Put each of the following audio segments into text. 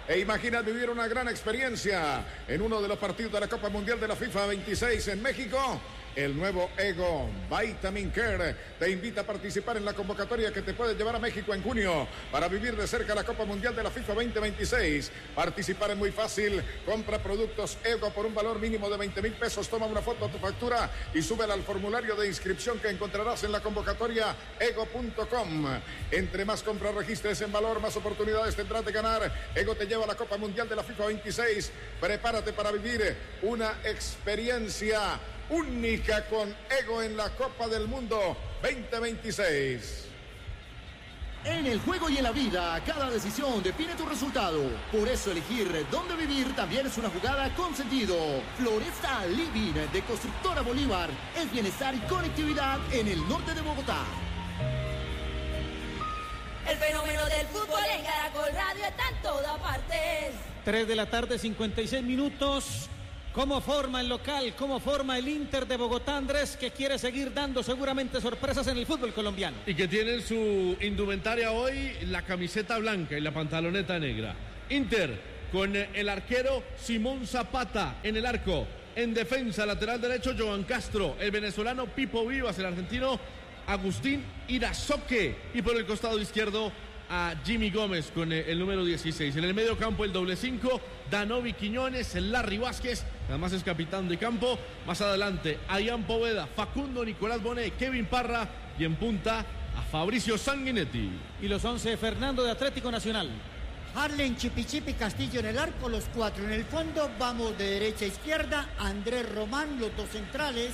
e imaginas vivir una gran experiencia en uno de los partidos de la Copa Mundial de la FIFA 26 en México. El nuevo Ego Vitamin Care te invita a participar en la convocatoria que te puede llevar a México en junio para vivir de cerca la Copa Mundial de la FIFA 2026. Participar es muy fácil. Compra productos Ego por un valor mínimo de 20,000 pesos. Toma una foto a tu factura y súbela al formulario de inscripción que encontrarás en la convocatoria ego.com. Entre más compras registres en valor, más oportunidades tendrás de ganar. Ego te lleva a la Copa Mundial de la FIFA 26. Prepárate para vivir una experiencia única con Ego en la Copa del Mundo 2026. En el juego y en la vida, cada decisión define tu resultado. Por eso elegir dónde vivir también es una jugada con sentido. Floresta Living de Constructora Bolívar es bienestar y conectividad en el norte de Bogotá. El fenómeno del fútbol en Caracol Radio está en todas partes. 3 de la tarde, 56 minutos. ¿Cómo forma el local? ¿Cómo forma el Inter de Bogotá, Andrés, que quiere seguir dando seguramente sorpresas en el fútbol colombiano? Y que tiene en su indumentaria hoy la camiseta blanca y la pantaloneta negra. Inter con el arquero Simón Zapata en el arco. En defensa, lateral derecho, Joan Castro. El venezolano Pipo Vivas, el argentino Agustín Irazoque. Y por el costado izquierdo a Jimmy Gómez con el número 16. En el medio campo el doble 5, Danovi Quiñones, Larry Vázquez, además es capitán de campo. Más adelante, Ayán Poveda, Facundo Nicolás Bonet, Kevin Parra y en punta a Fabricio Sanguinetti. Y los 11, Fernando de Atlético Nacional. Harlen, Chipichipi, Castillo en el arco, los 4 en el fondo. Vamos de derecha a izquierda, Andrés Román, los 2 centrales.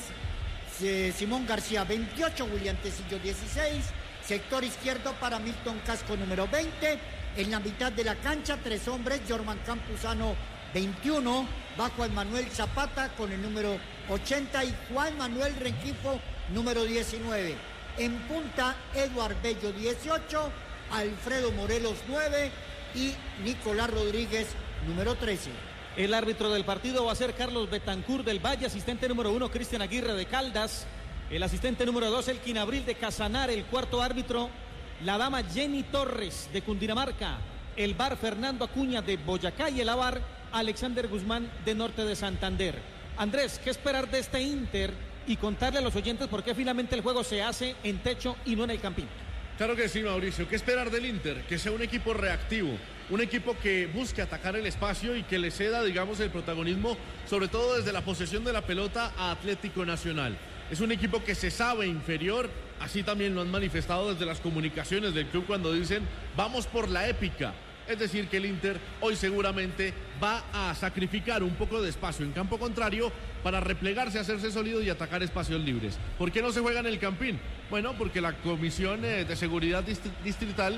Simón García 28, William Tecillo 16. Sector izquierdo para Milton Casco número 20. En la mitad de la cancha, 3 hombres, Jorman Campuzano 21. Va Juan Manuel Zapata con el número 80 y Juan Manuel Rengifo número 19. En punta, Eduard Bello 18, Alfredo Morelos 9 y Nicolás Rodríguez número 13. El árbitro del partido va a ser Carlos Betancur del Valle, asistente número 1 Cristian Aguirre de Caldas. El asistente número 2, Elkin Abril de Casanar. El cuarto árbitro, la dama Jenny Torres de Cundinamarca. El VAR, Fernando Acuña de Boyacá. Y el AVAR, Alexander Guzmán de Norte de Santander. Andrés, ¿qué esperar de este Inter? Y contarle a los oyentes por qué finalmente el juego se hace en techo y no en el Campín. Claro que sí, Mauricio. ¿Qué esperar del Inter? Que sea un equipo reactivo, un equipo que busque atacar el espacio y que le ceda, digamos, el protagonismo, sobre todo desde la posesión de la pelota a Atlético Nacional. Es un equipo que se sabe inferior, así también lo han manifestado desde las comunicaciones del club cuando dicen vamos por la épica. Es decir, que el Inter hoy seguramente va a sacrificar un poco de espacio en campo contrario para replegarse, hacerse sólido y atacar espacios libres. ¿Por qué no se juega en el Campín? Bueno, porque la Comisión de Seguridad Distrital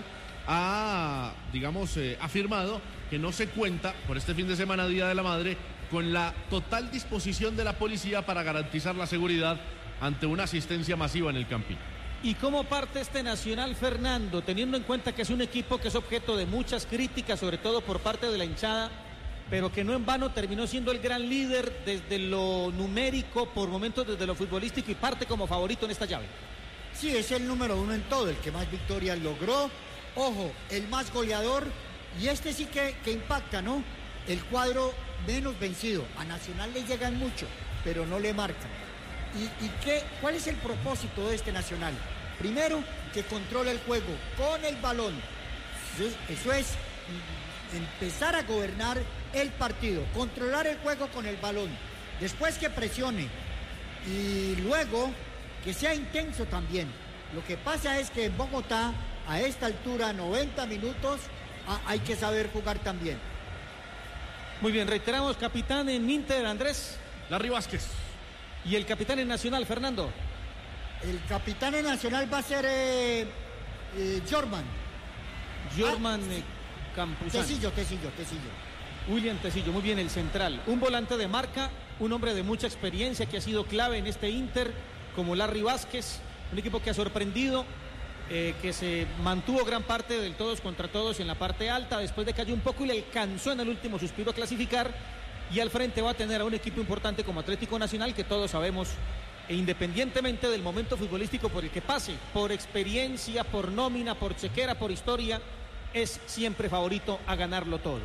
ha, digamos, afirmado que no se cuenta por este fin de semana, Día de la Madre, con la total disposición de la policía para garantizar la seguridad ante una asistencia masiva en el Campín. ¿Y cómo parte este Nacional, Fernando, teniendo en cuenta que es un equipo que es objeto de muchas críticas, sobre todo por parte de la hinchada, pero que no en vano terminó siendo el gran líder desde lo numérico, por momentos desde lo futbolístico, y parte como favorito en esta llave? Sí, es el número 1 en todo, el que más victorias logró. Ojo, el más goleador, y este sí que impacta, ¿no? El cuadro menos vencido. A Nacional le llegan mucho, pero no le marcan. ¿Cuál es el propósito de este Nacional? Primero, que controla el juego con el balón. Eso es empezar a gobernar el partido, controlar el juego con el balón. Después que presione y luego que sea intenso también. Lo que pasa es que en Bogotá, a esta altura, 90 minutos, hay que saber jugar también. Muy bien, reiteramos, capitán en Inter, Andrés. Larry Vázquez. ¿Y el capitán en Nacional, Fernando? El capitán en Nacional va a ser Jorman. Campuzano. Tecillo. William Tecillo, muy bien, el central. Un volante de marca, un hombre de mucha experiencia que ha sido clave en este Inter, como Larry Vázquez. Un equipo que ha sorprendido, que se mantuvo gran parte del todos contra todos en la parte alta, después de que cayó un poco y le alcanzó en el último suspiro a clasificar. Y al frente va a tener a un equipo importante como Atlético Nacional, que todos sabemos, e independientemente del momento futbolístico por el que pase, por experiencia, por nómina, por chequera, por historia, es siempre favorito a ganarlo todo.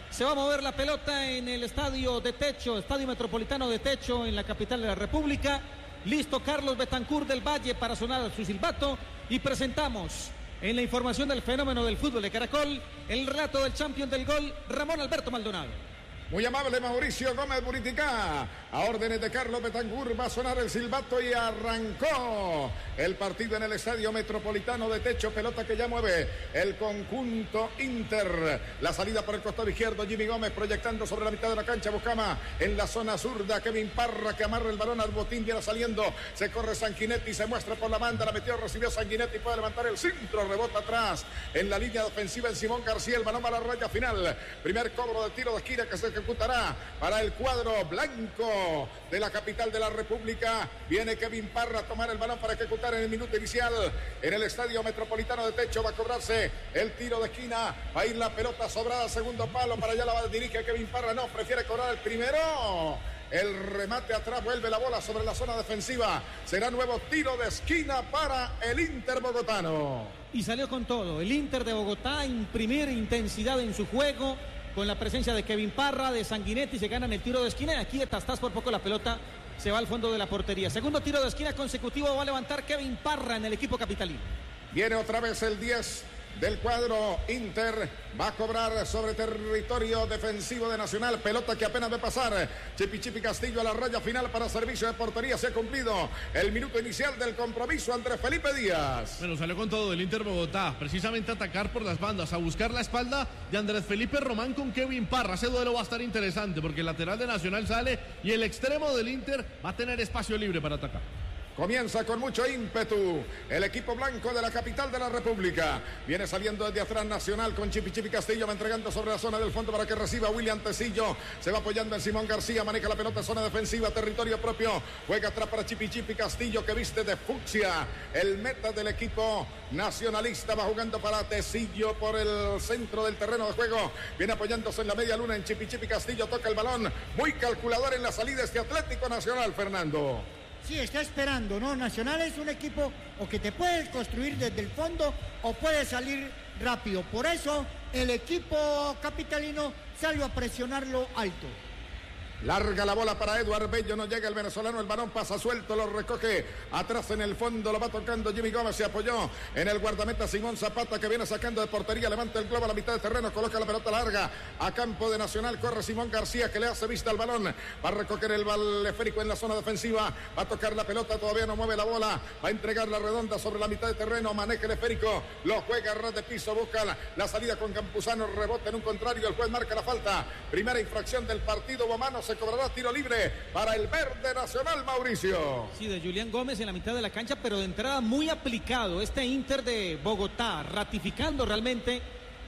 Se va a mover la pelota en el estadio de techo, Estadio Metropolitano de Techo, en la capital de la República. Listo Carlos Betancur del Valle para sonar su silbato. Y presentamos en la información del fenómeno del fútbol de Caracol el relato del campeón del gol, Ramón Alberto Maldonado. Muy amable Mauricio Gómez Buriticá. A órdenes de Carlos Betancur va a sonar el silbato y arrancó el partido en el Estadio Metropolitano de Techo. Pelota que ya mueve el conjunto Inter. La salida por el costado izquierdo, Jimmy Gómez proyectando sobre la mitad de la cancha. Buscama en la zona zurda, Kevin Parra que amarra el balón al botín, viene saliendo. Se corre Sanguinetti, se muestra por la banda, la metió, recibió Sanguinetti, puede levantar el centro, rebota atrás en la línea defensiva en Simón García. El balón va a la raya final. Primer cobro de tiro de esquina que se ejecutará para el cuadro blanco de la capital de la República. Viene Kevin Parra a tomar el balón para ejecutar en el minuto inicial en el Estadio Metropolitano de Techo. Va a cobrarse el tiro de esquina, va a ir la pelota sobrada, segundo palo, para allá la dirige Kevin Parra, no, prefiere cobrar el primero. El remate atrás, vuelve la bola sobre la zona defensiva. Será nuevo tiro de esquina para el Inter bogotano. Y salió con todo. El Inter de Bogotá, imprimir intensidad en su juego, con la presencia de Kevin Parra, de Sanguinetti, se ganan el tiro de esquina. Y aquí de Tastás por poco la pelota se va al fondo de la portería. Segundo tiro de esquina consecutivo va a levantar Kevin Parra en el equipo capitalino. Viene otra vez el 10 del cuadro Inter, va a cobrar sobre territorio defensivo de Nacional, pelota que apenas ve pasar. Chipi Castillo a la raya final para servicio de portería. Se ha cumplido el minuto inicial del compromiso. Andrés Felipe Díaz. Bueno, salió con todo el Inter Bogotá, precisamente a atacar por las bandas, a buscar la espalda de Andrés Felipe Román con Kevin Parra. Ese duelo va a estar interesante porque el lateral de Nacional sale y el extremo del Inter va a tener espacio libre para atacar. Comienza con mucho ímpetu el equipo blanco de la capital de la República. Viene saliendo desde atrás Nacional con Chipi Castillo. Va entregando sobre la zona del fondo para que reciba William Tecillo. Se va apoyando en Simón García. Maneja la pelota en zona defensiva, territorio propio. Juega atrás para Chipi Castillo, que viste de fucsia. El meta del equipo nacionalista va jugando para Tecillo por el centro del terreno de juego. Viene apoyándose en la media luna en Chipi Castillo. Toca el balón. Muy calculador en la salida este Atlético Nacional, Fernando. Sí, está esperando, ¿no? Nacional es un equipo o que te puede construir desde el fondo o puede salir rápido. Por eso el equipo capitalino salió a presionarlo alto. Larga la bola para Eduard Bello, no llega el venezolano, el balón pasa suelto, lo recoge atrás en el fondo, lo va tocando Jimmy Gómez, se apoyó en el guardameta Simón Zapata, que viene sacando de portería, levanta el globo a la mitad de terreno, coloca la pelota larga a campo de Nacional, corre Simón García, que le hace vista al balón, va a recoger el bal esférico en la zona defensiva, va a tocar la pelota, todavía no mueve la bola, va a entregar la redonda sobre la mitad de terreno, maneja el esférico, lo juega a ras de piso, busca la salida con Campuzano, rebota en un contrario, el juez marca la falta, primera infracción del partido, Bomano, se cobrará tiro libre para el verde Nacional, Mauricio. Sí, de Julián Gómez en la mitad de la cancha, pero de entrada muy aplicado este Inter de Bogotá, ratificando realmente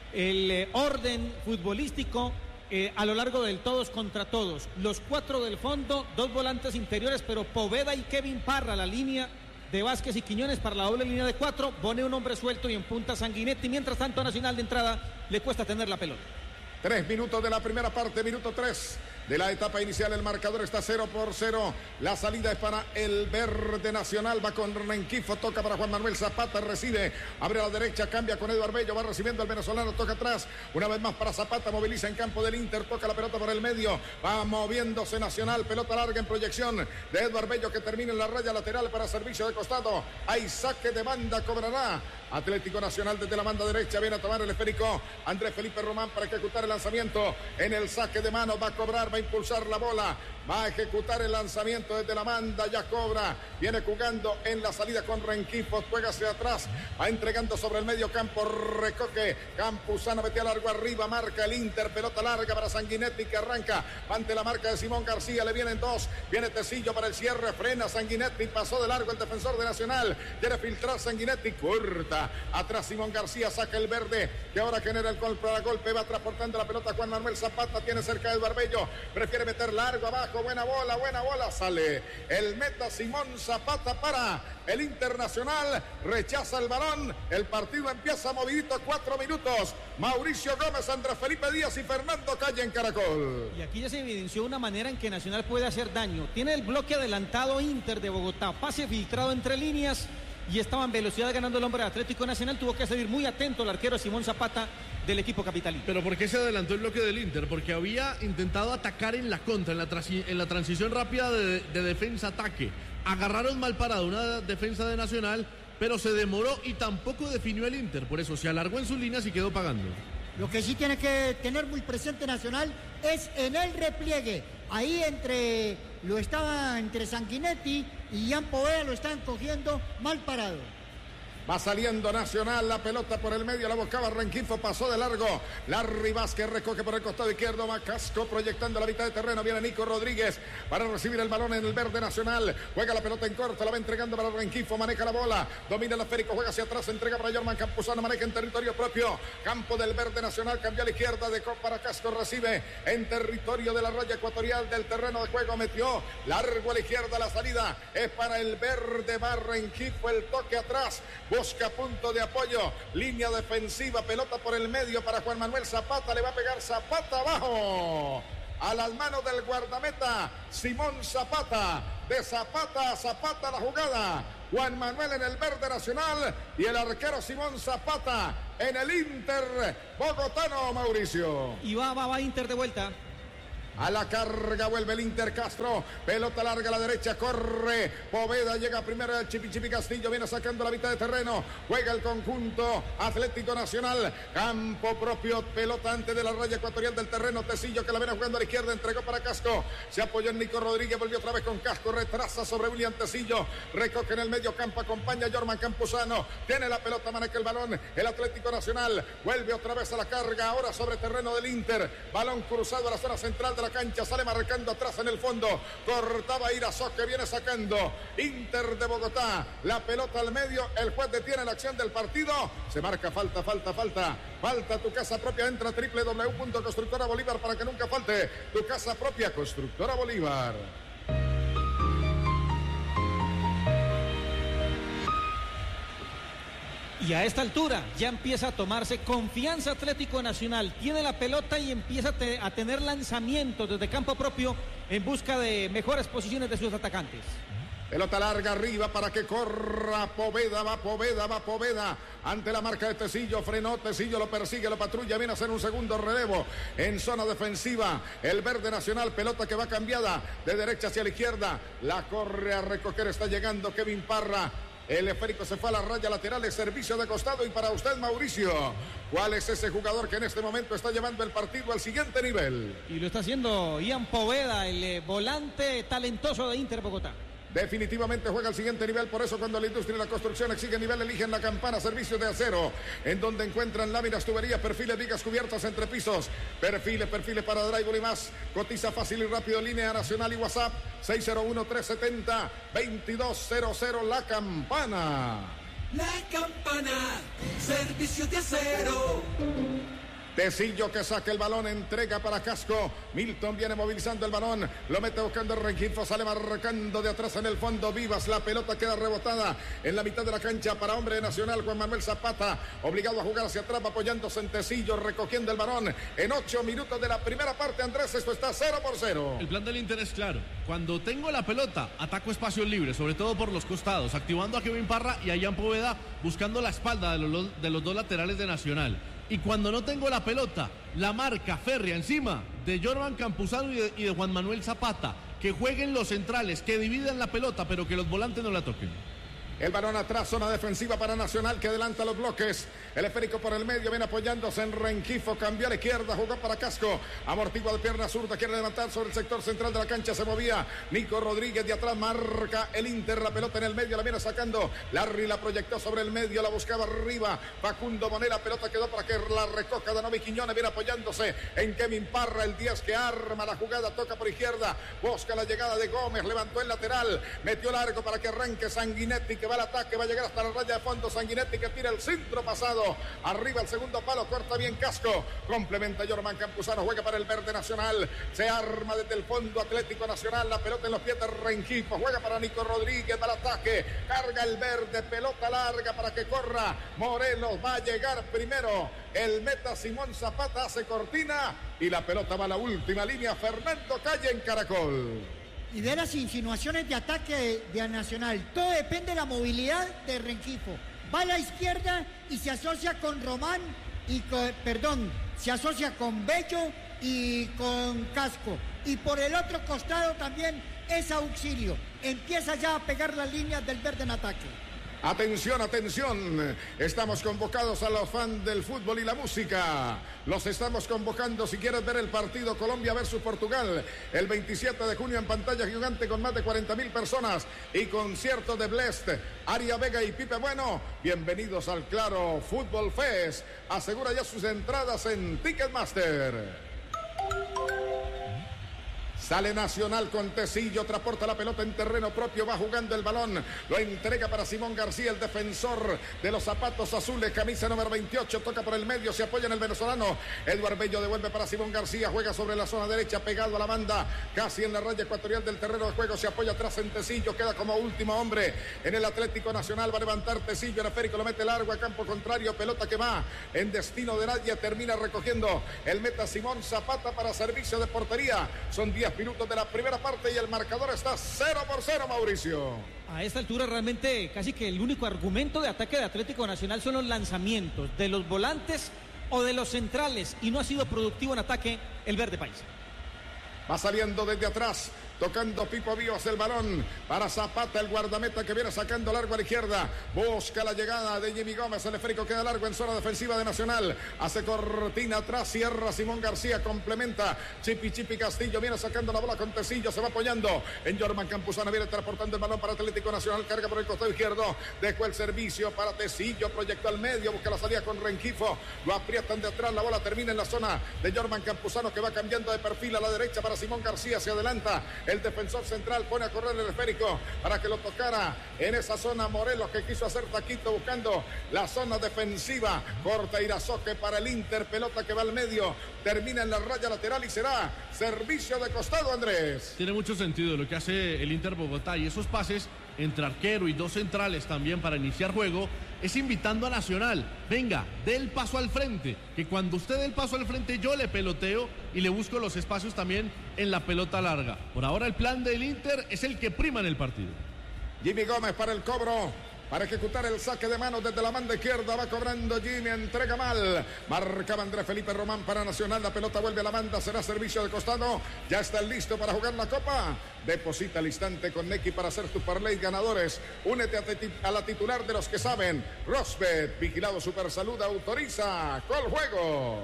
el orden futbolístico a lo largo del todos contra todos. Los 4 del fondo, 2 volantes interiores, pero Poveda y Kevin Parra, la línea de Vázquez y Quiñones para la doble línea de 4, pone un hombre suelto y en punta Sanguinetti, mientras tanto a Nacional de entrada le cuesta tener la pelota. 3 minutos de la primera parte, minuto 3 de la etapa inicial. El marcador está 0-0. La salida es para el verde Nacional. Va con Renquifo, toca para Juan Manuel Zapata, recibe, abre a la derecha, cambia con Eduard Bello, va recibiendo al venezolano, toca atrás, una vez más para Zapata, moviliza en campo del Inter, toca la pelota por el medio, va moviéndose Nacional, pelota larga en proyección de Eduard Bello, que termina en la raya lateral para servicio de costado. Hay saque de banda, cobrará Atlético Nacional desde la banda derecha, viene a tomar el esférico Andrés Felipe Román para ejecutar el lanzamiento en el saque de mano, va a cobrar, va a impulsar la bola, va a ejecutar el lanzamiento desde la banda, ya cobra, viene jugando en la salida con Renquifo, juega hacia atrás, va entregando sobre el medio campo, recoge Campuzano, mete a largo arriba, marca el Inter, pelota larga para Sanguinetti que arranca ante la marca de Simón García, le vienen 2, viene Tecillo para el cierre, frena Sanguinetti, pasó de largo el defensor de Nacional, quiere filtrar Sanguinetti, corta, atrás Simón García, saca el verde, que ahora genera el golpe a golpe, va transportando la pelota Juan Manuel Zapata, tiene cerca de Eduard Bello, prefiere meter largo abajo, buena bola, sale el meta Simón Zapata para el Internacional, rechaza el balón, el partido empieza movidito, 4 minutos, Mauricio Gómez, Andrés Felipe Díaz y Fernando Calle en Caracol. Y aquí ya se evidenció una manera en que Nacional puede hacer daño, tiene el bloque adelantado Inter de Bogotá, pase filtrado entre líneas y estaba en velocidad ganando el hombre de Atlético Nacional. Tuvo que seguir muy atento el arquero Simón Zapata del equipo capitalino. ¿Pero por qué se adelantó el bloque del Inter? Porque había intentado atacar en la contra, en la transición rápida de defensa-ataque. Agarraron mal parado una defensa de Nacional, pero se demoró y tampoco definió el Inter. Por eso se alargó en sus líneas y quedó pagando. Lo que sí tiene que tener muy presente Nacional es en el repliegue. Ahí entre Sanguinetti y Ian Poveda lo están cogiendo mal parado. Va saliendo Nacional, la pelota por el medio, la buscaba Rengifo, pasó de largo. Larry Vázquez recoge por el costado izquierdo, Macasco proyectando la mitad de terreno. Viene Nico Rodríguez para recibir el balón en el verde Nacional. Juega la pelota en corto, la va entregando para Rengifo, maneja la bola, domina el esférico, juega hacia atrás, entrega para Jorman Campuzano, maneja en territorio propio. Campo del verde Nacional, cambia a la izquierda, de para Casco, recibe en territorio de la raya ecuatorial del terreno de juego, metió largo a la izquierda, la salida es para el verde, va Rengifo, el toque atrás. Busca punto de apoyo, línea defensiva, pelota por el medio para Juan Manuel Zapata, le va a pegar Zapata abajo, a las manos del guardameta Simón Zapata, de Zapata a Zapata la jugada, Juan Manuel en el verde Nacional y el arquero Simón Zapata en el Inter bogotano, Mauricio. Y va Inter de vuelta. A la carga vuelve el Inter, Castro, pelota larga a la derecha, corre Poveda, llega primero el Chipi Castillo, viene sacando la mitad de terreno, juega el conjunto Atlético Nacional, campo propio, pelota antes de la raya ecuatorial del terreno, Tecillo que la viene jugando a la izquierda, entregó para Casco, se apoyó en Nico Rodríguez, volvió otra vez con Casco, retrasa sobre William Tecillo, recoge en el medio campo, acompaña a Jorman Campuzano, tiene la pelota, maneja el balón, el Atlético Nacional, vuelve otra vez a la carga, ahora sobre terreno del Inter, balón cruzado a la zona central de la cancha, sale marcando atrás en el fondo, cortaba Irazo que viene sacando Inter de Bogotá, la pelota al medio, el juez detiene la acción del partido, se marca falta tu casa propia, entra a www.constructora Bolívar para que nunca falte tu casa propia, Constructora Bolívar. Y a esta altura ya empieza a tomarse confianza Atlético Nacional. Tiene la pelota y empieza a tener lanzamientos desde campo propio en busca de mejores posiciones de sus atacantes. Pelota larga arriba para que corra Poveda, va Poveda. Ante la marca de Tecillo, frenó, Tecillo lo persigue, lo patrulla, viene a hacer un segundo relevo en zona defensiva. El verde Nacional, pelota que va cambiada de derecha hacia la izquierda. La corre a recoger, está llegando Kevin Parra. El esférico se fue a la raya lateral, de servicio de costado. Y para usted, Mauricio, ¿cuál es ese jugador que en este momento está llevando el partido al siguiente nivel? Y lo está haciendo Ian Poveda, el volante talentoso de Inter Bogotá. Definitivamente juega al siguiente nivel, por eso cuando la industria y la construcción exige nivel, eligen la Campana, servicio de acero, en donde encuentran láminas, tuberías, perfiles, vigas cubiertas entre pisos, perfiles para drywall y más. Cotiza fácil y rápido, línea nacional y WhatsApp 601-370-2200. La Campana. La Campana, servicio de acero. Tecillo que saca el balón, entrega para Casco. Milton viene movilizando el balón, lo mete buscando el Rengifo, sale marcando de atrás en el fondo. Vivas, la pelota queda rebotada en la mitad de la cancha para hombre de Nacional, Juan Manuel Zapata, obligado a jugar hacia atrás, apoyándose en Tecillo, recogiendo el balón en 8 minutos de la primera parte. Andrés, esto está 0-0. El plan del Inter es claro: cuando tengo la pelota, ataco espacios libres, sobre todo por los costados, activando a Kevin Parra y a Ian Poveda, buscando la espalda de los dos laterales de Nacional. Y cuando no tengo la pelota, la marca férrea encima de Jorman Campuzano y de Juan Manuel Zapata, que jueguen los centrales, que dividan la pelota, pero que los volantes no la toquen. El balón atrás, zona defensiva para Nacional, que adelanta los bloques. El esférico por el medio, viene apoyándose en Rengifo, cambió a la izquierda, jugó para Casco, amortigua de pierna zurda, quiere levantar sobre el sector central de la cancha, se movía Nico Rodríguez, de atrás marca el Inter, la pelota en el medio, la viene sacando, Larry la proyectó sobre el medio, la buscaba arriba, Facundo Bonet, la pelota quedó para que la recoja Danovi Quiñones, viene apoyándose en Kevin Parra, el 10 que arma la jugada, toca por izquierda, busca la llegada de Gómez, levantó el lateral, metió largo para que arranque Sanguinetti, que va al ataque, va a llegar hasta la raya de fondo, Sanguinetti que tira el centro pasado, arriba el segundo palo, corta bien Casco, complementa Jorman Campuzano, juega para el verde Nacional, se arma desde el fondo Atlético Nacional, la pelota en los pies de Rengifo, juega para Nico Rodríguez, va al ataque, carga el verde, pelota larga para que corra Morelos, va a llegar primero el meta Simón Zapata, hace cortina y la pelota va a la última línea, Fernando Calle en Caracol. Y ve las insinuaciones de ataque de Nacional. Todo depende de la movilidad de Rengifo. Va a la izquierda y se asocia con Román se asocia con Bello y con Casco. Y por el otro costado también es Auxilio. Empieza ya a pegar las líneas del verde en ataque. Atención, atención, estamos convocados a los fans del fútbol y la música. Los estamos convocando si quieres ver el partido Colombia versus Portugal el 27 de junio en pantalla gigante con más de 40,000 personas y concierto de Blest, Aria Vega y Pipe Bueno. Bienvenidos al Claro Fútbol Fest. Asegura ya sus entradas en Ticketmaster. Sale Nacional con Tecillo, transporta la pelota en terreno propio, va jugando el balón, lo entrega para Simón García, el defensor de los zapatos azules, camisa número 28, toca por el medio, se apoya en el venezolano, Eduardo Bello devuelve para Simón García, juega sobre la zona derecha, pegado a la banda, casi en la raya ecuatorial del terreno de juego, se apoya atrás en Tecillo, queda como último hombre en el Atlético Nacional, va a levantar Tecillo, el esférico lo mete largo a campo contrario, pelota que va en destino de nadie, termina recogiendo el meta Simón Zapata para servicio de portería, son 10 minutos de la primera parte y el marcador está 0-0, Mauricio. A esta altura realmente casi que el único argumento de ataque de Atlético Nacional son los lanzamientos de los volantes o de los centrales y no ha sido productivo en ataque el verde país. Va saliendo desde atrás, tocando Pipo Vivas el balón para Zapata, el guardameta que viene sacando largo a la izquierda, busca la llegada de Jimmy Gómez, el esférico queda largo en zona defensiva de Nacional, hace cortina atrás, cierra Simón García, complementa Chipi Castillo, viene sacando la bola con Tecillo, se va apoyando en Jorman Campuzano, viene transportando el balón para Atlético Nacional, carga por el costado izquierdo, dejó el servicio para Tecillo, proyectó al medio, busca la salida con Rengifo, lo aprietan de atrás, la bola termina en la zona de Jorman Campuzano que va cambiando de perfil a la derecha para Simón García, se adelanta el defensor central, pone a correr el esférico para que lo tocara en esa zona Morelos que quiso hacer taquito buscando la zona defensiva, corta Irazoque para el Inter, pelota que va al medio, termina en la raya lateral y será servicio de costado, Andrés. Tiene mucho sentido lo que hace el Inter Bogotá y esos pases entre arquero y dos centrales también para iniciar juego, es invitando a Nacional, venga, dé el paso al frente, que cuando usted dé el paso al frente yo le peloteo y le busco los espacios también en la pelota larga. Por ahora el plan del Inter es el que prima en el partido. Jimmy Gómez para el cobro, para ejecutar el saque de manos desde la banda izquierda, va cobrando Jimmy, entrega mal, marcaba Andrés Felipe Román para Nacional, la pelota vuelve a la banda, será servicio de costado, ya está listo para jugar la Copa, deposita al instante con Neki para hacer tus parlay ganadores, únete a la titular de los que saben, Rosbet, vigilado Supersalud, autoriza Coljuegos.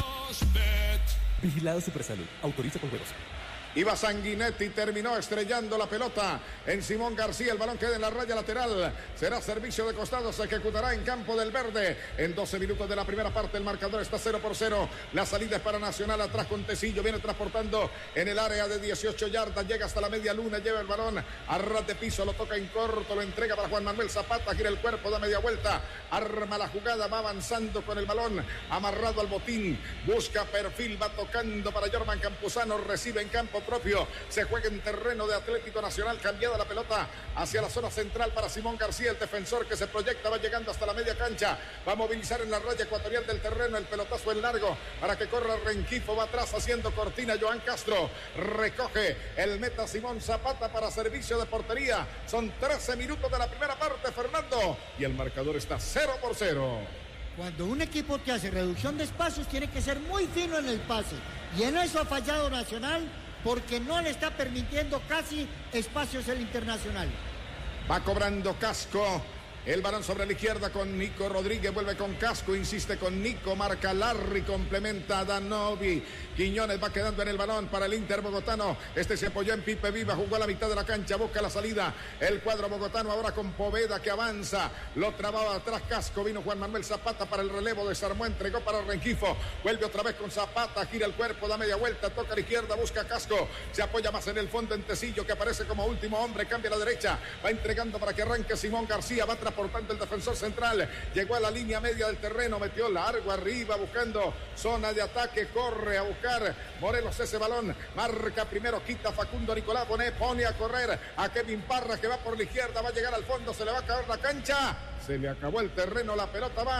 Rosbet, vigilado Supersalud, autoriza Coljuegos. Iba Sanguinetti, terminó estrellando la pelota en Simón García, el balón queda en la raya lateral, será servicio de costado, se ejecutará en campo del verde, en 12 minutos de la primera parte el marcador está 0-0, la salida es para Nacional, atrás con Tecillo, viene transportando en el área de 18 yardas, llega hasta la media luna, lleva el balón a ras de piso, lo toca en corto, lo entrega para Juan Manuel Zapata, gira el cuerpo, da media vuelta, arma la jugada, va avanzando con el balón, amarrado al botín, busca perfil, va tocando para Jorman Campuzano, recibe en campo propio, se juega en terreno de Atlético Nacional, cambiada la pelota hacia la zona central para Simón García, el defensor que se proyecta, va llegando hasta la media cancha, va a movilizar en la raya ecuatorial del terreno, el pelotazo en largo para que corra Rengifo, va atrás haciendo cortina Joan Castro, recoge el meta Simón Zapata para servicio de portería, son 13 minutos de la primera parte, Fernando, y el marcador está 0-0. Cuando un equipo que hace reducción de espacios tiene que ser muy fino en el pase, y en eso ha fallado Nacional, porque no le está permitiendo casi espacios el Internacional. Va cobrando Casco, el balón sobre la izquierda con Nico Rodríguez, vuelve con Casco, insiste con Nico, marca Larry, complementa a Danovi, Quiñones va quedando en el balón para el Inter bogotano, este se apoyó en Pipe Viva, jugó a la mitad de la cancha, busca la salida, el cuadro bogotano ahora con Poveda que avanza, lo trababa atrás Casco, vino Juan Manuel Zapata para el relevo, desarmó, entregó para Rengifo, vuelve otra vez con Zapata, gira el cuerpo, da media vuelta, toca a la izquierda, busca Casco, se apoya más en el fondo en Tecillo que aparece como último hombre, cambia a la derecha, va entregando para que arranque Simón García, va transportando el defensor central, llegó a la línea media del terreno, metió largo arriba buscando zona de ataque, corre a buscar Morelos ese balón, marca primero, quita Facundo Nicolás, pone a correr a Kevin Parra que va por la izquierda, va a llegar al fondo, se le va a acabar la cancha, se le acabó el terreno, la pelota va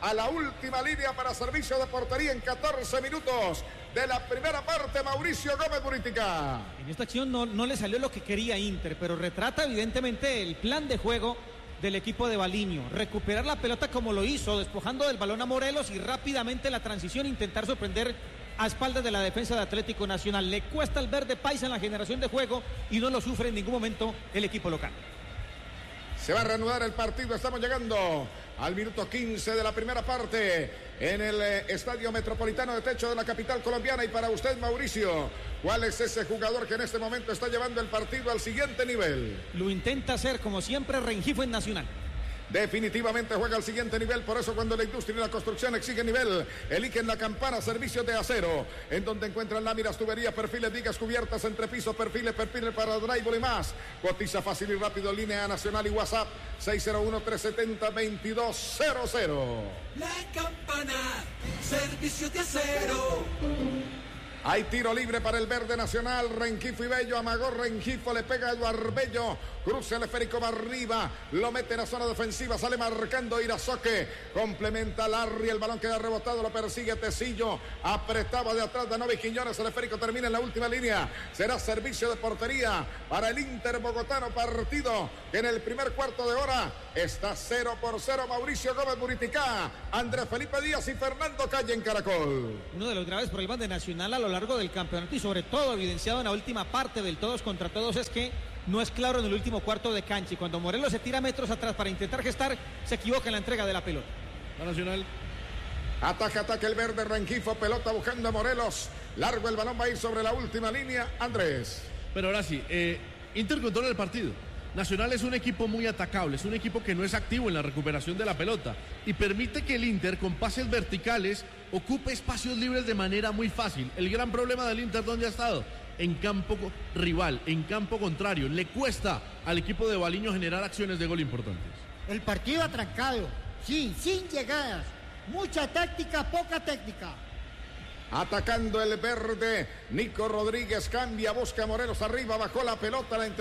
a la última línea para servicio de portería en 14 minutos de la primera parte, Mauricio Gómez Buritica. En esta acción no le salió lo que quería Inter, pero retrata evidentemente el plan de juego del equipo de Baliño. Recuperar la pelota como lo hizo, despojando del balón a Morelos y rápidamente la transición intentar sorprender a espaldas de la defensa de Atlético Nacional. Le cuesta al verde paisa en la generación de juego y no lo sufre en ningún momento el equipo local. Se va a reanudar el partido, estamos llegando al minuto 15 de la primera parte en el Estadio Metropolitano de Techo de la capital colombiana. Y para usted, Mauricio, ¿cuál es ese jugador que en este momento está llevando el partido al siguiente nivel? Lo intenta hacer como siempre Rengifo en Nacional. Definitivamente juega al siguiente nivel, por eso cuando la industria y la construcción exigen nivel, eligen La Campana, servicios de acero, en donde encuentran láminas, tuberías, perfiles, vigas, cubiertas, entrepisos, perfiles para drywall y más. Cotiza fácil y rápido, línea nacional y WhatsApp 601-370-2200. La Campana, servicios de acero. Hay tiro libre para el verde nacional. Rengifo y Bello, amagó Rengifo, le pega a Eduardo Bello, cruza el esférico, va arriba, lo mete en la zona defensiva, sale marcando Irazoque, complementa Larry, el balón queda rebotado, lo persigue Tecillo, apretaba de atrás Danovi Quiñones, el esférico termina en la última línea, será servicio de portería para el Inter bogotano, partido que en el primer cuarto de hora está 0-0, Mauricio Gómez Buritica, Andrés Felipe Díaz y Fernando Calle en Caracol. Uno de los graves problemas de Nacional a lo largo del campeonato y sobre todo evidenciado en la última parte del todos contra todos es que no es claro en el último cuarto de cancha y cuando Morelos se tira metros atrás para intentar gestar, se equivoca en la entrega de la pelota. La Nacional. Ataca el verde, Rengifo, pelota buscando a Morelos, largo el balón, va a ir sobre la última línea, Andrés. Pero ahora sí, Inter controla el partido. Nacional es un equipo muy atacable, es un equipo que no es activo en la recuperación de la pelota y permite que el Inter con pases verticales ocupe espacios libres de manera muy fácil. El gran problema del Inter, ¿dónde ha estado? En campo rival, en campo contrario. Le cuesta al equipo de Baliño generar acciones de gol importantes. El partido atrancado, sí, sin llegadas, mucha táctica, poca técnica. Atacando el verde, Nico Rodríguez cambia, busca a Morelos arriba, bajó la pelota, la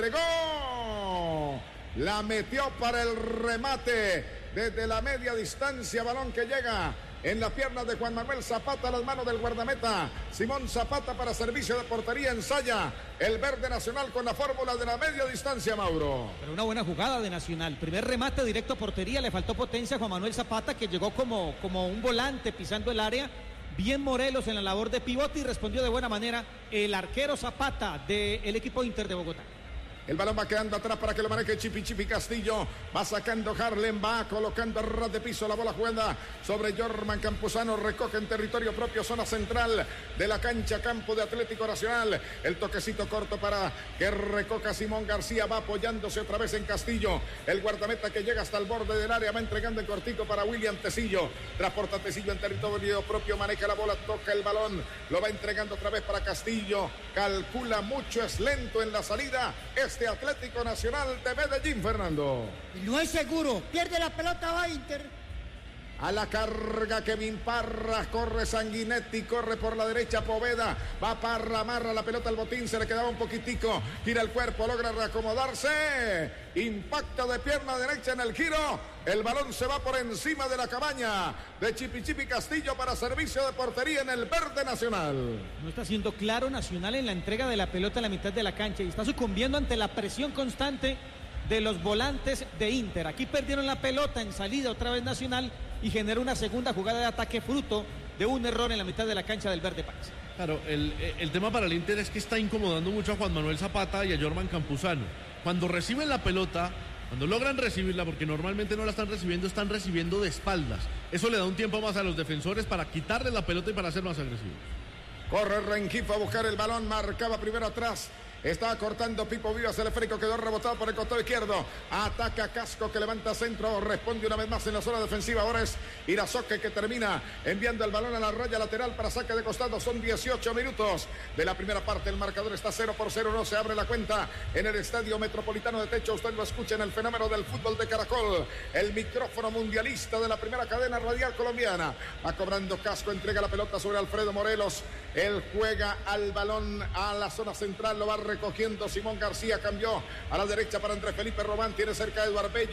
entregó, la metió para el remate desde la media distancia, balón que llega en las piernas de Juan Manuel Zapata, a las manos del guardameta Simón Zapata para servicio de portería, ensaya el verde nacional con la fórmula de la media distancia, Mauro. Pero una buena jugada de Nacional, primer remate directo a portería, le faltó potencia a Juan Manuel Zapata que llegó como un volante pisando el área. Bien Morelos en la labor de pivote y respondió de buena manera el arquero Zapata del equipo Inter de Bogotá. El balón va quedando atrás para que lo maneje Chipi Castillo. Va sacando Harlem, va colocando a ras de piso la bola jugada sobre Jorman Campuzano. Recoge en territorio propio, zona central de la cancha, campo de Atlético Nacional. El toquecito corto para que recoja Simón García. Va apoyándose otra vez en Castillo. El guardameta que llega hasta el borde del área. Va entregando en cortito para William Tecillo. Transporta Tecillo en territorio propio. Maneja la bola, toca el balón. Lo va entregando otra vez para Castillo. Calcula mucho, es lento en la salida. Este Atlético Nacional de Medellín, Fernando. Y no es seguro, pierde la pelota, va Inter. A la carga Kevin Parra, corre Sanguinetti, corre por la derecha Poveda, va Parra, amarra la pelota al botín, se le quedaba un poquitico, gira el cuerpo, logra reacomodarse, impacta de pierna derecha en el giro, el balón se va por encima de la cabaña de Chipi Castillo para servicio de portería en el verde nacional. No está siendo claro Nacional en la entrega de la pelota a la mitad de la cancha y está sucumbiendo ante la presión constante de los volantes de Inter. Aquí perdieron la pelota en salida otra vez Nacional y generó una segunda jugada de ataque fruto de un error en la mitad de la cancha del verde país. Claro, el tema para el Inter es que está incomodando mucho a Juan Manuel Zapata y a Jorman Campuzano. Cuando reciben la pelota, cuando logran recibirla, porque normalmente no la están recibiendo de espaldas. Eso le da un tiempo más a los defensores para quitarle la pelota y para ser más agresivos. Corre Rengifo a buscar el balón, marcaba primero atrás. Estaba cortando Pipo Vivas, el esférico quedó rebotado por el costado izquierdo. Ataca Casco que levanta centro, responde una vez más en la zona defensiva. Ahora es Irazoque que termina enviando el balón a la raya lateral para saque de costado. Son 18 minutos de la primera parte. El marcador está 0-0, no se abre la cuenta en el Estadio Metropolitano de Techo. Usted lo escucha en el fenómeno del fútbol de Caracol, el micrófono mundialista de la primera cadena radial colombiana. Va cobrando Casco, entrega la pelota sobre Alfredo Morelos. Él juega al balón a la zona central, lo va recogiendo Simón García, cambió a la derecha para Andrés Felipe Román, tiene cerca a Eduardo Bello,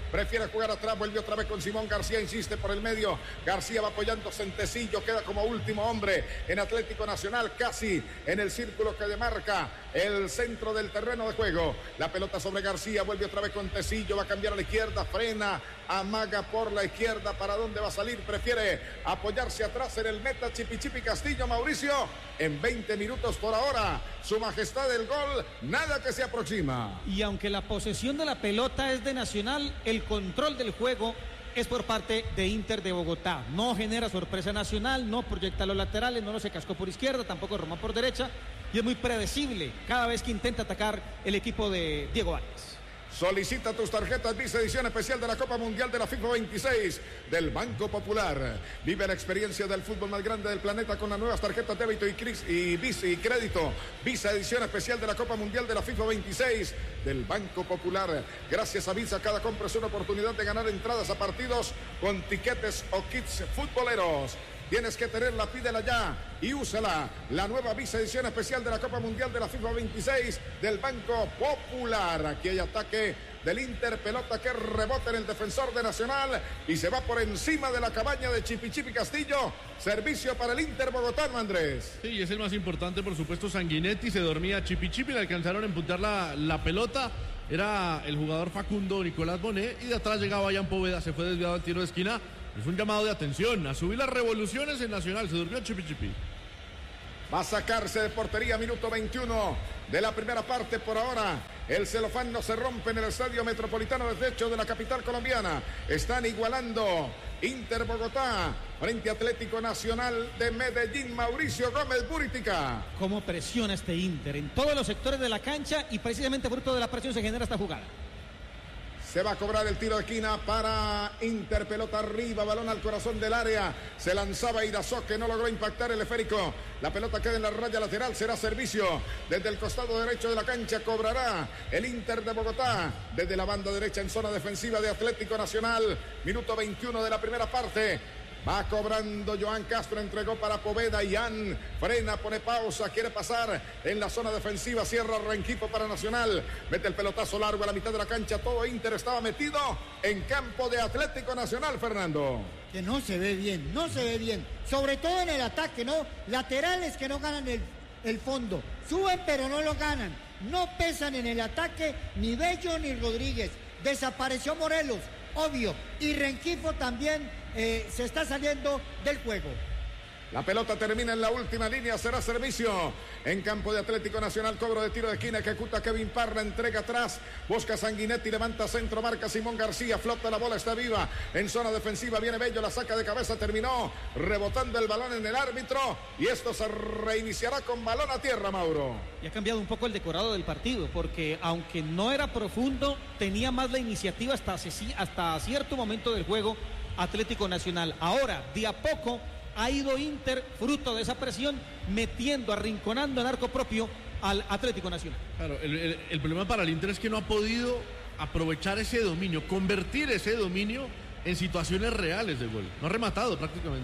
prefiere jugar atrás, vuelve otra vez con Simón García, insiste por el medio, García va apoyándose en Tecillo, queda como último hombre en Atlético Nacional, casi en el círculo que demarca el centro del terreno de juego. La pelota sobre García, vuelve otra vez con Tecillo, va a cambiar a la izquierda, frena, amaga por la izquierda, ¿para dónde va a salir? Prefiere apoyarse atrás en el meta Chipi Castillo, Mauricio, en 20 minutos por ahora, su majestad del gol, nada que se aproxima. Y aunque la posesión de la pelota es de Nacional, el control del juego es por parte de Inter de Bogotá. No genera sorpresa Nacional, no proyecta los laterales, no se cascó por izquierda, tampoco Román por derecha, y es muy predecible cada vez que intenta atacar el equipo de Diego Áñez. Solicita tus tarjetas Visa edición especial de la Copa Mundial de la FIFA 26 del Banco Popular. Vive la experiencia del fútbol más grande del planeta con las nuevas tarjetas débito y Visa y crédito. Visa edición especial de la Copa Mundial de la FIFA 26 del Banco Popular. Gracias a Visa, cada compra es una oportunidad de ganar entradas a partidos con tiquetes o kits futboleros. Tienes que tenerla, pídela ya y úsala. La nueva Visa edición especial de la Copa Mundial de la FIFA 26 del Banco Popular. Aquí hay ataque del Inter, pelota que rebota en el defensor de Nacional y se va por encima de la cabaña de Chipi Castillo. Servicio para el Inter bogotano, Andrés. Sí, es el más importante, por supuesto, Sanguinetti. Se dormía Chipi, le alcanzaron a empujar la pelota. Era el jugador Facundo Nicolás Bonet y de atrás llegaba Jan Poveda, se fue desviado al tiro de esquina. Es un llamado de atención a subir las revoluciones en Nacional. Se durmió Chipi. Va a sacarse de portería, minuto 21 de la primera parte. Por ahora, el celofán no se rompe en el Estadio Metropolitano de Techo de la capital colombiana. Están igualando Inter Bogotá frente a Atlético Nacional de Medellín. Mauricio Gómez Buritica. Cómo presiona este Inter en todos los sectores de la cancha y precisamente fruto de la presión se genera esta jugada. Se va a cobrar el tiro de esquina para Inter, pelota arriba, balón al corazón del área. Se lanzaba Irazó, que no logró impactar el esférico. La pelota queda en la raya lateral, será servicio. Desde el costado derecho de la cancha cobrará el Inter de Bogotá. Desde la banda derecha en zona defensiva de Atlético Nacional. Minuto 21 de la primera parte. Va cobrando Joan Castro, entregó para Poveda, Ian frena, pone pausa, quiere pasar en la zona defensiva, cierra Rengifo para Nacional, mete el pelotazo largo a la mitad de la cancha, todo Inter estaba metido en campo de Atlético Nacional, Fernando. Que no se ve bien, sobre todo en el ataque, ¿no? Laterales que no ganan el fondo, suben pero no lo ganan, no pesan en el ataque ni Bello ni Rodríguez, desapareció Morelos, obvio, y Rengifo también se está saliendo del juego. La pelota termina en la última línea, será servicio en campo de Atlético Nacional, cobro de tiro de esquina, ejecuta Kevin Parra, entrega atrás, busca Sanguinetti, levanta centro, marca Simón García, flota la bola, está viva, en zona defensiva viene Bello, la saca de cabeza, terminó rebotando el balón en el árbitro y esto se reiniciará con balón a tierra, Mauro. Y ha cambiado un poco el decorado del partido, porque aunque no era profundo, tenía más la iniciativa hasta cierto momento del juego Atlético Nacional. Ahora, de a poco, ha ido Inter, fruto de esa presión, metiendo, arrinconando en arco propio al Atlético Nacional. Claro, el problema para el Inter es que no ha podido aprovechar ese dominio, convertir ese dominio en situaciones reales de gol. No ha rematado prácticamente.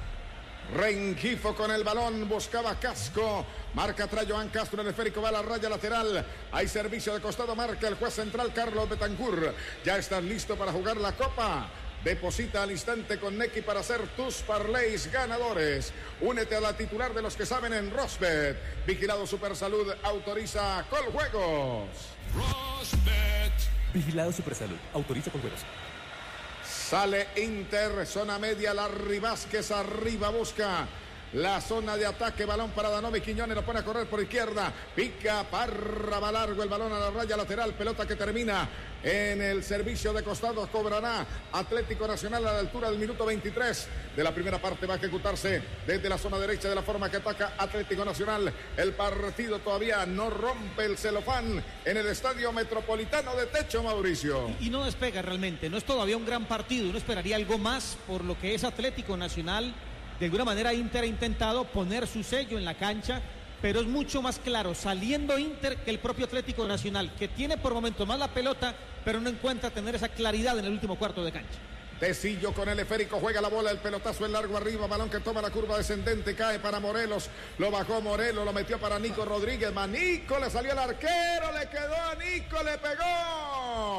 Rengifo con el balón, buscaba Casco, marca atrás Joan Castro, el esférico va a la raya lateral, hay servicio de costado, marca el juez central Carlos Betancur. Ya estás listo para jugar la Copa. Deposita al instante con Nequi para hacer tus parlays ganadores. Únete a la titular de los que saben en Rosbet. Vigilado Supersalud, autoriza Coljuegos. Rosbet. Vigilado Supersalud, autoriza Coljuegos. Sale Inter, zona media, Larry Vázquez arriba, busca la zona de ataque, balón para Danovi Quiñones, lo pone a correr por izquierda, pica, Parra, va largo el balón a la raya lateral, pelota que termina en el servicio de costados, cobrará Atlético Nacional a la altura del minuto 23 de la primera parte, va a ejecutarse desde la zona derecha de la forma que ataca Atlético Nacional. El partido todavía no rompe el celofán en el Estadio Metropolitano de Techo, Mauricio. Y no despega realmente, no es todavía un gran partido, uno esperaría algo más por lo que es Atlético Nacional. De alguna manera Inter ha intentado poner su sello en la cancha, pero es mucho más claro saliendo Inter que el propio Atlético Nacional, que tiene por momentos más la pelota, pero no encuentra tener esa claridad en el último cuarto de cancha. Tecillo con el esférico, juega la bola, el pelotazo en largo arriba, balón que toma la curva descendente, cae para Morelos, lo bajó Morelos, lo metió para Nico Rodríguez, Nico le salió al arquero, le quedó a Nico, le pegó.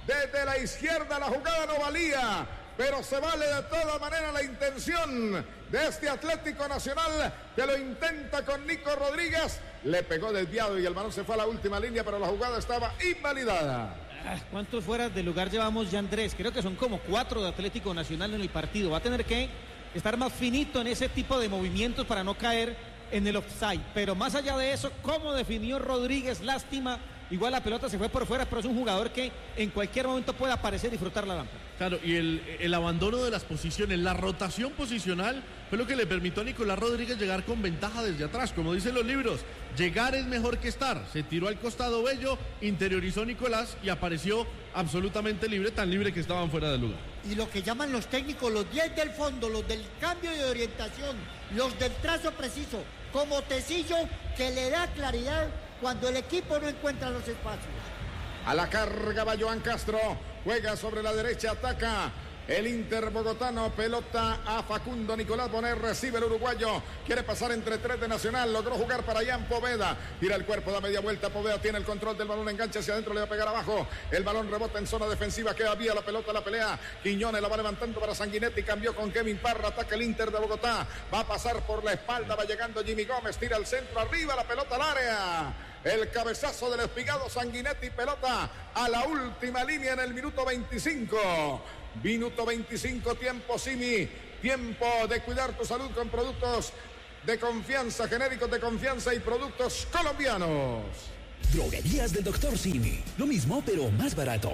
desde la izquierda, la jugada no valía, pero se vale de toda manera la intención de este Atlético Nacional que lo intenta con Nico Rodríguez. Le pegó desviado y el balón se fue a la última línea, pero la jugada estaba invalidada. ¿Cuántos fueras de lugar llevamos ya, Andrés? Creo que son como 4 de Atlético Nacional en el partido. Va a tener que estar más finito en ese tipo de movimientos para no caer en el offside. Pero más allá de eso, ¿cómo definió Rodríguez? Lástima. Igual la pelota se fue por fuera, pero es un jugador que en cualquier momento puede aparecer y disfrutar la lámpara. Claro, y el abandono de las posiciones, la rotación posicional fue lo que le permitió a Nicolás Rodríguez llegar con ventaja desde atrás. Como dicen los libros, llegar es mejor que estar. Se tiró al costado Bello, interiorizó Nicolás y apareció absolutamente libre, tan libre que estaban fuera del lugar. Y lo que llaman los técnicos, los 10 del fondo, los del cambio de orientación, los del trazo preciso, como Tecillo, que le da claridad cuando el equipo no encuentra los espacios. A la carga va Johan Castro, juega sobre la derecha, ataca el Inter bogotano, pelota a Facundo Nicolás Bonet, recibe el uruguayo, quiere pasar entre 3 de Nacional, logró jugar para Jan Poveda, tira el cuerpo, da media vuelta, Poveda tiene el control del balón, engancha hacia adentro, le va a pegar abajo, el balón rebota en zona defensiva, queda vía la pelota, la pelea, Quiñones la va levantando para Sanguinetti, cambió con Kevin Parra, ataca el Inter de Bogotá, va a pasar por la espalda, va llegando Jimmy Gómez, tira al centro, arriba la pelota al área. El cabezazo del Espigado, Sanguinetti, pelota a la última línea en el minuto 25. Minuto 25, tiempo Simi. Tiempo de cuidar tu salud con productos de confianza, genéricos de confianza y productos colombianos. Droguerías del Dr. Simi. Lo mismo, pero más barato.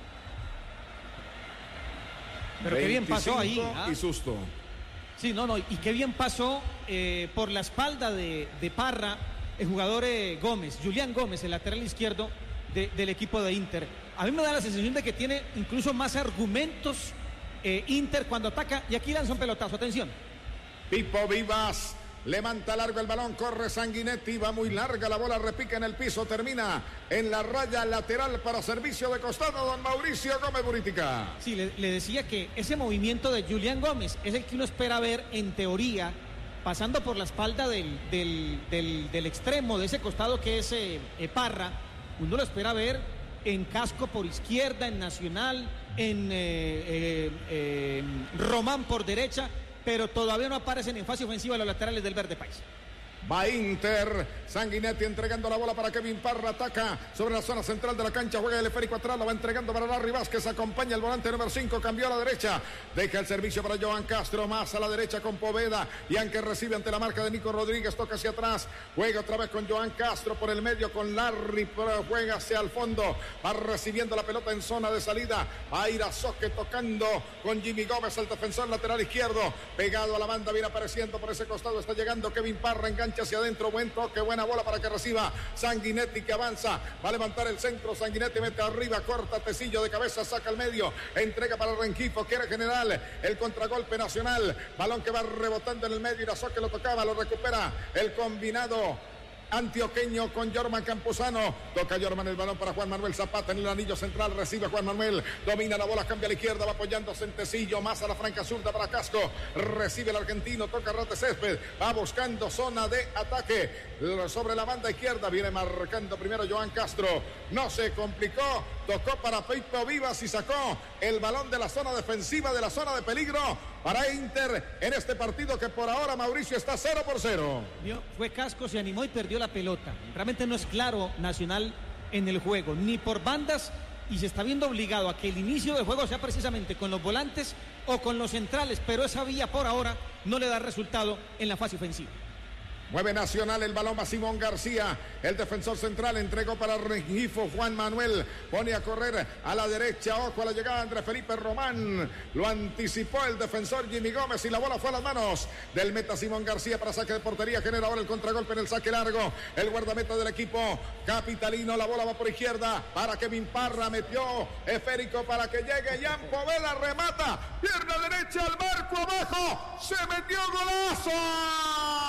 Pero qué bien pasó ahí. Y susto. Sí, no, y qué bien pasó por la espalda de Parra. El jugador Gómez, Julián Gómez, el lateral izquierdo del equipo de Inter. A mí me da la sensación de que tiene incluso más argumentos Inter cuando ataca. Y aquí lanza un pelotazo, atención. Pipo Vivas levanta largo el balón, corre Sanguinetti, va muy larga la bola, repica en el piso, termina en la raya lateral para servicio de costado, don Mauricio Gómez Buritica. Sí, le decía que ese movimiento de Julián Gómez es el que uno espera ver en teoría, pasando por la espalda del extremo de ese costado que es Parra. Uno lo espera ver en Casco por izquierda, en Nacional, en Román por derecha, pero todavía no aparecen en fase ofensiva los laterales del Verde País. Va Inter, Sanguinetti entregando la bola para Kevin Parra, ataca sobre la zona central de la cancha, juega el esférico atrás, la va entregando para Larry Vázquez, acompaña el volante número 5, cambió a la derecha, deja el servicio para Johan Castro, más a la derecha con Poveda, y aunque recibe ante la marca de Nico Rodríguez, toca hacia atrás, juega otra vez con Johan Castro por el medio con Larry, pero juega hacia el fondo, va recibiendo la pelota en zona de salida, va a ir a Soque tocando con Jimmy Gómez, el defensor lateral izquierdo, pegado a la banda, viene apareciendo por ese costado, está llegando Kevin Parra, engancha hacia adentro, buen toque, buena bola para que reciba Sanguinetti, que avanza, va a levantar el centro, Sanguinetti mete arriba, corta Tecillo de cabeza, saca al medio, entrega para Rengifo, quiere general, el contragolpe Nacional, balón que va rebotando en el medio, Irazoque lo tocaba, lo recupera el combinado antioqueño con Jorman Campuzano, toca Jorman el balón para Juan Manuel Zapata en el anillo central, recibe Juan Manuel, domina la bola, cambia a la izquierda, va apoyándose en Tecillo, más a la franca zurda para Casco, recibe el argentino, toca Rate Césped, va buscando zona de ataque sobre la banda izquierda, viene marcando primero Johan Castro, no se complicó, tocó para Pipo Vivas y sacó el balón de la zona defensiva, de la zona de peligro para Inter en este partido que por ahora, Mauricio, está 0-0. Fue Casco, se animó y perdió la pelota. Realmente no es claro Nacional en el juego, ni por bandas, y se está viendo obligado a que el inicio del juego sea precisamente con los volantes o con los centrales, pero esa vía por ahora no le da resultado en la fase ofensiva. Mueve Nacional, el balón va Simón García, el defensor central, entregó para Rengifo, Juan Manuel, pone a correr a la derecha, ojo a la llegada de Andrés Felipe Román, lo anticipó el defensor Jimmy Gómez y la bola fue a las manos del meta Simón García para saque de portería, genera ahora el contragolpe en el saque largo, el guardameta del equipo capitalino, la bola va por izquierda para Kevin Parra, metió esférico para que llegue Jan Poveda, remata, pierna derecha al marco abajo, se metió golazo.